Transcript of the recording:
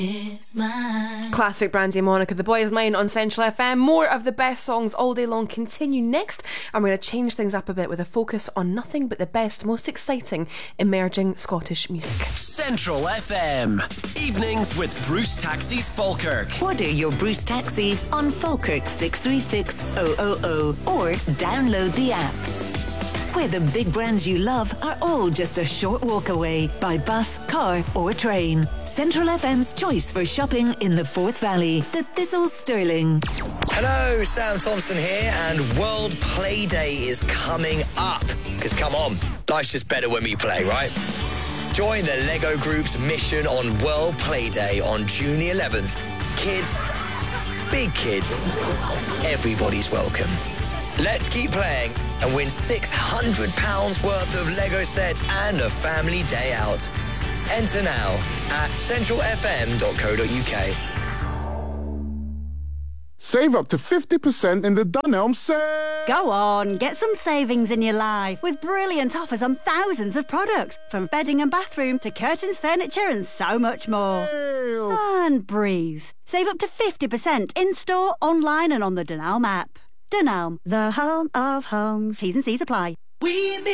Classic Brandy Monica, The Boy Is Mine on Central FM. More of the best songs all day long continue next, and we're going to change things up a bit with a focus on nothing but the best, most exciting emerging Scottish music. Central FM evenings with Bruce Taxis Falkirk. Order your Bruce Taxi on Falkirk 636000 or download the app. Where the big brands you love are all just a short walk away by bus, car or train. Central FM's choice for shopping in the Forth Valley. The Thistle Stirling. Hello, Sam Thompson here, and World Play Day is coming up. Because come on, life's just better when we play, right? Join the Lego Group's mission on World Play Day on June the 11th. Kids, big kids, everybody's welcome. Let's keep playing and win £600 worth of Lego sets and a family day out. Enter now at centralfm.co.uk. Save up to 50% in the Dunelm sale! Go on, get some savings in your life with brilliant offers on thousands of products, from bedding and bathroom to curtains, furniture and so much more. Sale. And breathe. Save up to 50% in-store, online and on the Dunelm app. Dunelm, the home of homes. T's and C's apply.